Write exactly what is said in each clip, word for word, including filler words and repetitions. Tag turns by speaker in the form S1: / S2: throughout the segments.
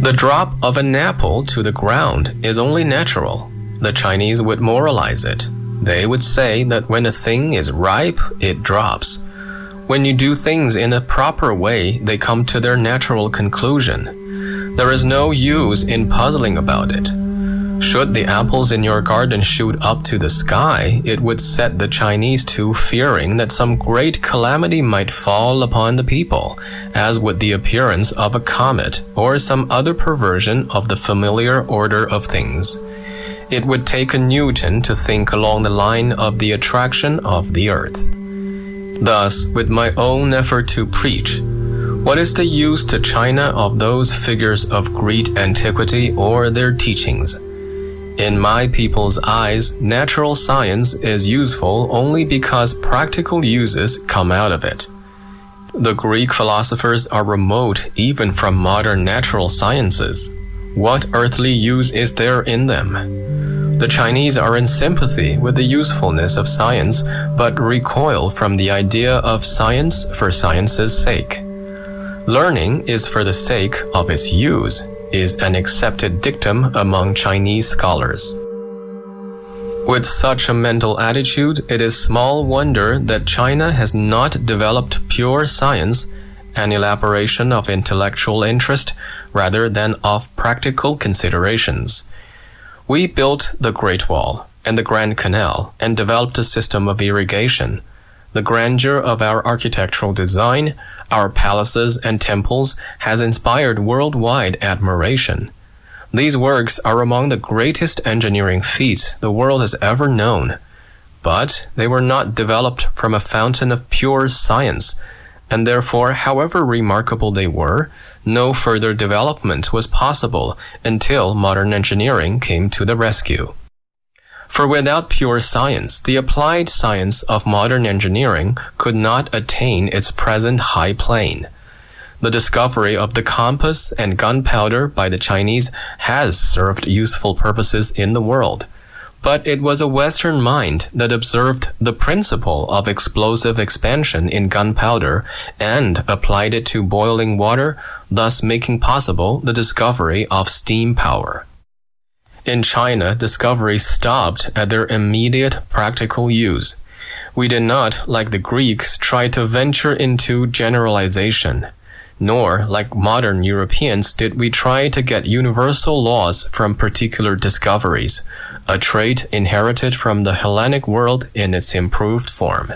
S1: The drop of an apple to the ground is only natural. The Chinese would moralize it. They would say that when a thing is ripe, it drops. When you do things in a proper way, they come to their natural conclusion. There is no use in puzzling about it. Should the apples in your garden shoot up to the sky, it would set the Chinese to fearing that some great calamity might fall upon the people, as would the appearance of a comet or some other perversion of the familiar order of things. It would take a Newton to think along the line of the attraction of the earth. Thus, with my own effort to preach, what is the use to China of those figures of great antiquity or their teachings? In my people's eyes, natural science is useful only because practical uses come out of it. The Greek philosophers are remote even from modern natural sciences. What earthly use is there in them? The Chinese are in sympathy with the usefulness of science, but recoil from the idea of science for science's sake. Learning is for the sake of its use, is an accepted dictum among Chinese scholars. With such a mental attitude, it is small wonder that China has not developed pure science, an elaboration of intellectual interest rather than of practical considerations. We built the Great Wall and the Grand Canal and developed a system of irrigation. The grandeur of our architectural design, our palaces and temples, has inspired worldwide admiration. These works are among the greatest engineering feats the world has ever known. But they were not developed from a fountain of pure science, and therefore, however remarkable they were, no further development was possible until modern engineering came to the rescue. For without pure science, the applied science of modern engineering could not attain its present high plane. The discovery of the compass and gunpowder by the Chinese has served useful purposes in the world, but it was a Western mind that observed the principle of explosive expansion in gunpowder and applied it to boiling water, thus making possible the discovery of steam power. In China, discoveries stopped at their immediate practical use. We did not, like the Greeks, try to venture into generalization, nor, like modern Europeans, did we try to get universal laws from particular discoveries, a trait inherited from the Hellenic world in its improved form.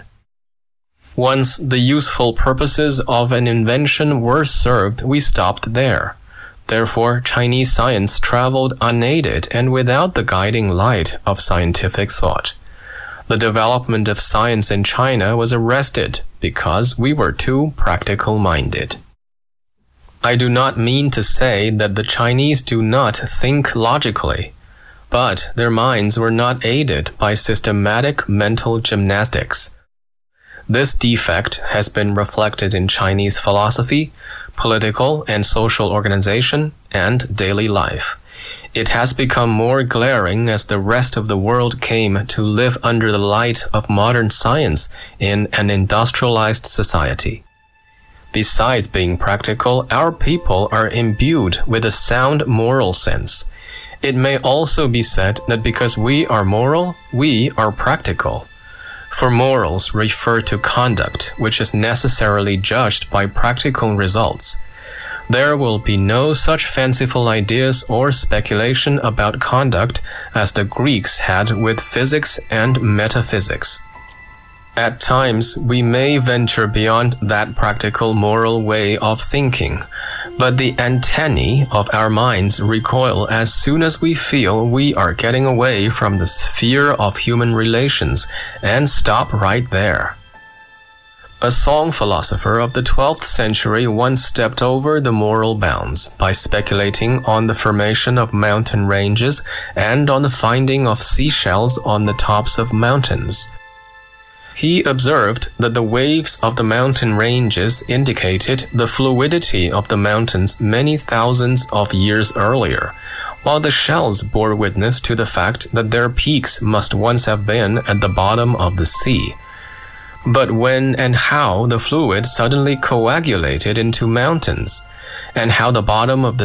S1: Once the useful purposes of an invention were served, we stopped there. Therefore, Chinese science traveled unaided and without the guiding light of scientific thought. The development of science in China was arrested because we were too practical-minded. I do not mean to say that the Chinese do not think logically, but their minds were not aided by systematic mental gymnastics. This defect has been reflected in Chinese philosophy, political and social organization, and daily life. It has become more glaring as the rest of the world came to live under the light of modern science in an industrialized society. Besides being practical, our people are imbued with a sound moral sense. It may also be said that because we are moral, we are practical. For morals refer to conduct, which is necessarily judged by practical results. There will be no such fanciful ideas or speculation about conduct as the Greeks had with physics and metaphysics. At times, we may venture beyond that practical moral way of thinking, but the antennae of our minds recoil as soon as we feel we are getting away from the sphere of human relations and stop right there. A Song philosopher of the twelfth century once stepped over the moral bounds by speculating on the formation of mountain ranges and on the finding of seashells on the tops of mountains. He observed that the waves of the mountain ranges indicated the fluidity of the mountains many thousands of years earlier, while the shells bore witness to the fact that their peaks must once have been at the bottom of the sea. But when and how the fluid suddenly coagulated into mountains, and how the bottom of the